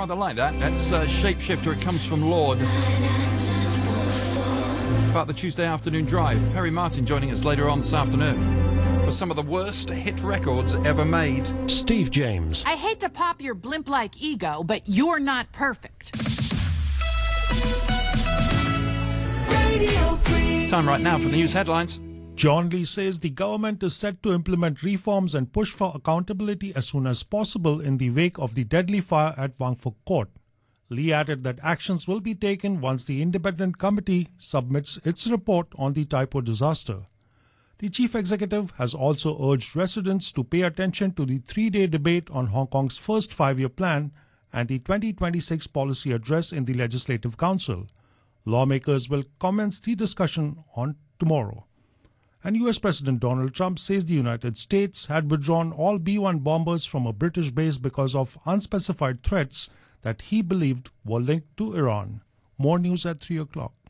rather like that. That's Shapeshifter. It comes from Lord. About the Tuesday afternoon drive. Perry Martin joining us later on this afternoon for some of the worst hit records ever made. Steve James. I hate to pop your blimp-like ego, but you're not perfect. Radio 3. Time right now for the news headlines. John Lee says the government is set to implement reforms and push for accountability as soon as possible in the wake of the deadly fire at Wangfuk Court. Lee added that actions will be taken once the independent committee submits its report on the Tai Po disaster. The chief executive has also urged residents to pay attention to the 3-day debate on Hong Kong's first 5-year plan and the 2026 policy address in the Legislative Council. Lawmakers will commence the discussion on tomorrow. And US President Donald Trump says the United States had withdrawn all B-1 bombers from a British base because of unspecified threats that he believed were linked to Iran. More news at 3 o'clock.